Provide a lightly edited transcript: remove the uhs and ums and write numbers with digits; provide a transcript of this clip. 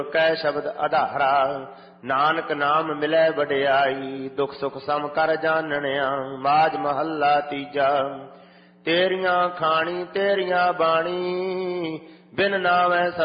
ਕੈ ਸ਼ਬਦ ਆਧਾਰਾ, ਨਾਨਕ ਨਾਮ ਮਿਲੈ ਵਡਿਆਈ। ਦੁਖ ਸੁਖ ਸਮ ਕਰ ਜਾਣਿਆ, ਮਾਝ ਮਹੱਲਾ ਤੀਜਾ। ਤੇਰੀਆਂ ਖਾਣੀ ਤੇਰੀਆਂ ਬਾਣੀ, ਬਿਨ ਨਾਵੈ